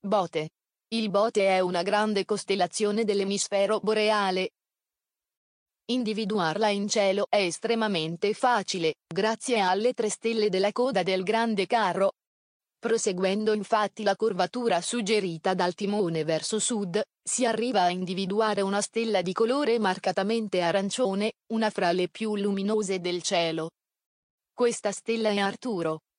Bote. Il Bote è una grande costellazione dell'emisfero boreale. Individuarla in cielo è estremamente facile, grazie alle 3 stelle della coda del Grande Carro. Proseguendo infatti la curvatura suggerita dal timone verso sud, si arriva a individuare una stella di colore marcatamente arancione, una fra le più luminose del cielo. Questa stella è Arturo.